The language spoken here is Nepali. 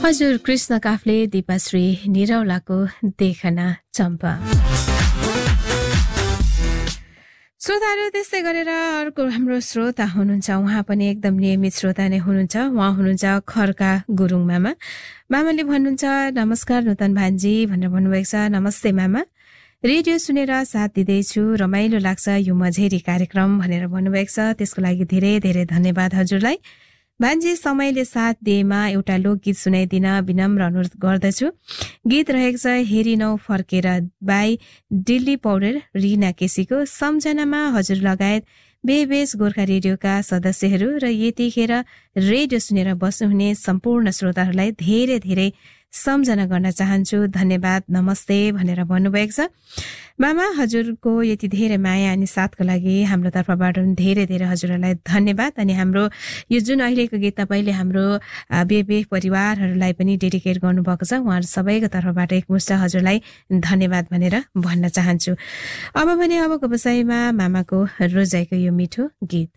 हजुर कृष्ण काफले दीपाश्री निरौलाको देखना चम्पा। श्रोताहरू त्यस्तै गरेर अर्को हाम्रो श्रोता हुनुहुन्छ, उहाँ पनि एकदम नियमित श्रोता नै हुनुहुन्छ। उहाँ हुनुहुन्छ खर्का गुरुङ मामा। मामाले भन्नुहुन्छ नमस्कार नूतन भान्जी भनेर भन्नुभएको छ। नमस्ते मामा, रेडियो सुनेर साथ दिँदैछु, रमाइलो लाग्छ यो मझेरी कार्यक्रम भनेर भन्नुभएको छ। त्यसको लागि धेरै धेरै धन्यवाद हजुरलाई। भान्जी, समयले साथ दिएमा एउटा लोकगीत सुनाइदिन विनम्र अनुरोध गर्दछु। गीत रहेको छ हेरिनौ फर्केर बाई दिल्ली पौडेल रिना केसीको। सम्झनामा हजुर लगायत बेबेस गोर्खा रेडियोका सदस्यहरू र यतिखेर रेडियो सुनेर बस्नुहुने सम्पूर्ण श्रोताहरूलाई धेरै धेरै सम्झना गर्न चाहन्छु। धन्यवाद, नमस्ते भनेर भन्नुभएको छ। मामा, हजुरको यति धेरै माया अनि साथको लागि हाम्रो तर्फबाट धेरै धेरै हजुरहरूलाई धन्यवाद। अनि हाम्रो यो जुन अहिलेको गीत तपाईँले हाम्रो बेबे परिवारहरूलाई पनि डेडिकेट गर्नुभएको छ, उहाँहरू सबैको तर्फबाट एकमुष्ट हजुरलाई धन्यवाद भनेर भन्न चाहन्छु। अब भने अबको विषयमा मामाको रोजाइको यो मिठो गीत।